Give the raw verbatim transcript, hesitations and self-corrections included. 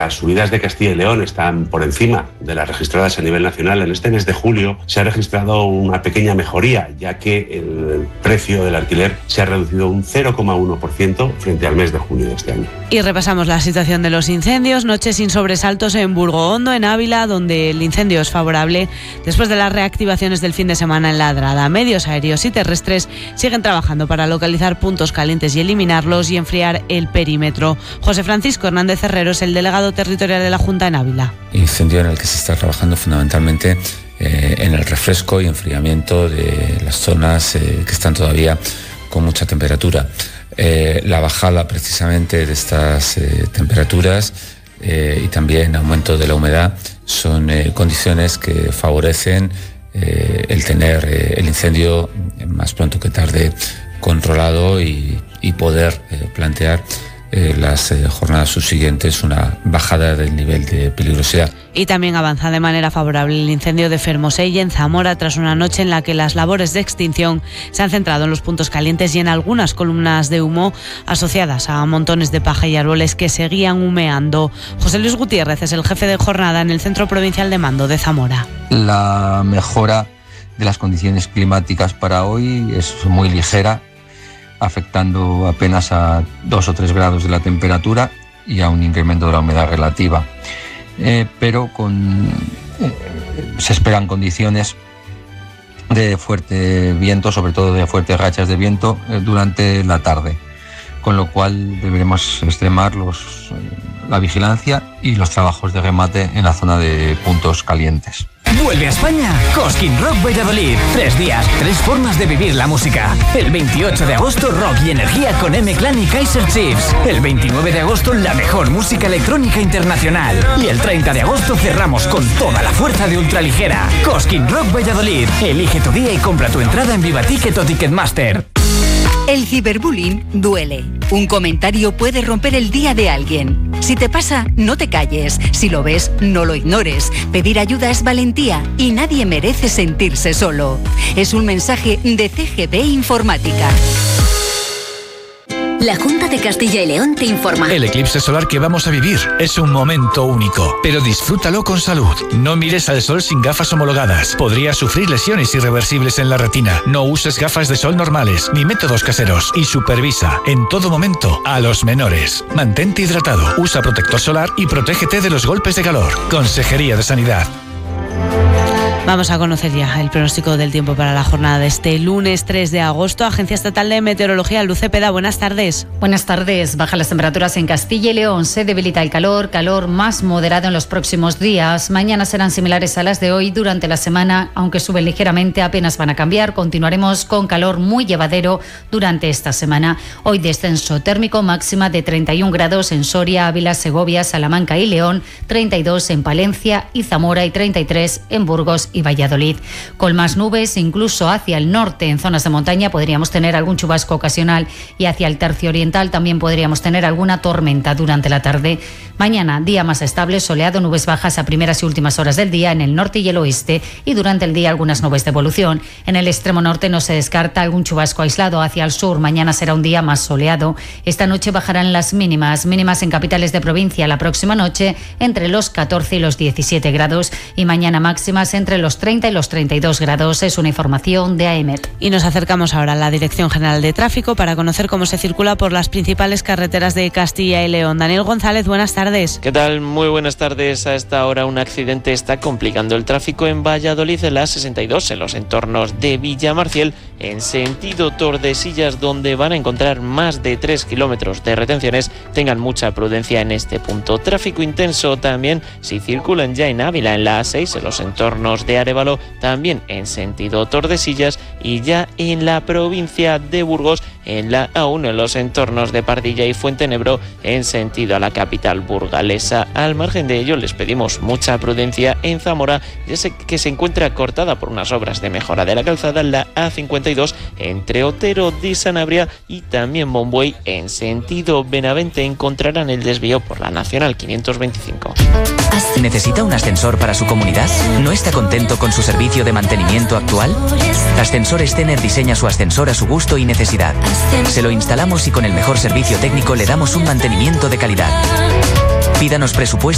Las subidas de Castilla y León están por encima de las registradas a nivel nacional. En este mes de julio se ha registrado una pequeña mejoría, ya que el precio del alquiler se ha reducido un cero coma uno por ciento frente al mes de junio de este año. Y repasamos la situación de los incendios. Noche sin sobresaltos en Burgohondo, en Ávila, donde el incendio es favorable después de las reactivaciones del fin de semana en Ladrada. Medios aéreos y terrestres siguen trabajando para localizar puntos calientes y eliminarlos y enfriar el perímetro. José Francisco Hernández Herrero es el delegado territorial de la Junta en Ávila. Incendio en el que se está trabajando fundamentalmente eh, en el refresco y enfriamiento de las zonas eh, que están todavía con mucha temperatura. Eh, la bajada precisamente de estas eh, temperaturas eh, y también aumento de la humedad son eh, condiciones que favorecen eh, el tener eh, el incendio más pronto que tarde controlado y, y poder eh, plantear Eh, las eh, jornadas subsiguientes una bajada del nivel de peligrosidad. Y también avanza de manera favorable el incendio de Fermosell en Zamora, tras una noche en la que las labores de extinción se han centrado en los puntos calientes y en algunas columnas de humo asociadas a montones de paja y árboles que seguían humeando. José Luis Gutiérrez es el jefe de jornada en el Centro Provincial de Mando de Zamora. La mejora de las condiciones climáticas para hoy es muy ligera, afectando apenas a dos o tres grados de la temperatura y a un incremento de la humedad relativa. Eh, pero con, eh, se esperan condiciones de fuerte viento, sobre todo de fuertes rachas de viento eh, durante la tarde, con lo cual deberemos extremar los, eh, la vigilancia y los trabajos de remate en la zona de puntos calientes. Vuelve a España Cosquín Rock Valladolid. Tres días, tres formas de vivir la música. El veintiocho de agosto, rock y energía con M-Clan y Kaiser Chiefs. El veintinueve de agosto, la mejor música electrónica internacional. Y el treinta de agosto cerramos con toda la fuerza de ultraligera. Cosquín Rock Valladolid. Elige tu día y compra tu entrada en Viva Ticket o Ticketmaster. El ciberbullying duele. Un comentario puede romper el día de alguien. Si te pasa, no te calles. Si lo ves, no lo ignores. Pedir ayuda es valentía y nadie merece sentirse solo. Es un mensaje de C G B Informática. La Junta de Castilla y León te informa. El eclipse solar que vamos a vivir es un momento único, pero disfrútalo con salud. No mires al sol sin gafas homologadas. Podrías sufrir lesiones irreversibles en la retina. No uses gafas de sol normales ni métodos caseros y supervisa en todo momento a los menores. Mantente hidratado, usa protector solar y protégete de los golpes de calor. Consejería de Sanidad. Vamos a conocer ya el pronóstico del tiempo para la jornada de este lunes tres de agosto. Agencia Estatal de Meteorología, Luz Cepeda, buenas tardes. Buenas tardes. Bajan las temperaturas en Castilla y León. Se debilita el calor, calor más moderado en los próximos días. Mañana serán similares a las de hoy. Durante la semana, aunque suben ligeramente, apenas van a cambiar. Continuaremos con calor muy llevadero durante esta semana. Hoy descenso térmico, máxima de treinta y un grados en Soria, Ávila, Segovia, Salamanca y León, treinta y dos en Palencia y Zamora y treinta y tres en Burgos y Valladolid. Con más nubes, incluso hacia el norte, en zonas de montaña, podríamos tener algún chubasco ocasional y hacia el tercio oriental también podríamos tener alguna tormenta durante la tarde. Mañana, día más estable, soleado, nubes bajas a primeras y últimas horas del día en el norte y el oeste y durante el día algunas nubes de evolución. En el extremo norte no se descarta algún chubasco aislado. Hacia el sur, mañana será un día más soleado. Esta noche bajarán las mínimas, mínimas en capitales de provincia la próxima noche entre los catorce y los diecisiete grados y mañana máximas entre los treinta y los treinta y dos grados. Es una información de AEMET. Y nos acercamos ahora a la Dirección General de Tráfico para conocer cómo se circula por las principales carreteras de Castilla y León. Daniel González, buenas tardes. ¿Qué tal? Muy buenas tardes. A esta hora un accidente está complicando el tráfico en Valladolid, en la sesenta y dos, en los entornos de Villamarciel, en sentido Tordesillas, donde van a encontrar más de tres kilómetros de retenciones. Tengan mucha prudencia en este punto. Tráfico intenso también si circulan ya en Ávila, en la A seis, en los entornos de Arévalo, también en sentido Tordesillas, y ya en la provincia de Burgos, en la A uno, en los entornos de Pardilla y Fuentenebro, en sentido a la capital burgalesa. Al margen de ello, les pedimos mucha prudencia en Zamora, ya sé que se encuentra cortada por unas obras de mejora de la calzada, la A cincuenta y dos, entre Otero de Sanabria y también Monbuey, en sentido Benavente. Encontrarán el desvío por la Nacional quinientos veinticinco. ¿Necesita un ascensor para su comunidad? ¿No está contento con su servicio de mantenimiento actual? Ascensores Tener diseña su ascensor a su gusto y necesidad. Se lo instalamos y con el mejor servicio técnico le damos un mantenimiento de calidad. Pídanos presupuesto